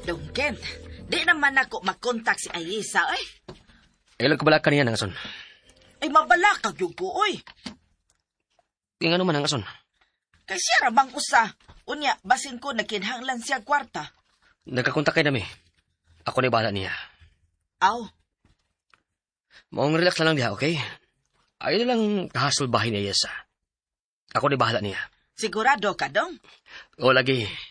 Dongken, di naman ako makontak si Ayesa, eh. Ilag kabala ka niya, nangason. Ay, mabalakag yung ko, oy. Yung ano man, nangason. Kay siya ramang usa. Unya, basin ko nakinhanglan siya kwarta. Nagkakontak kayo nami. Ako ni bahala niya. Aw, Maong relax na lang diha, okay? Ayaw na lang kahasul bahay niya, Yesa. Ako ni bahala niya. sigurado ka, dong? O, lagi.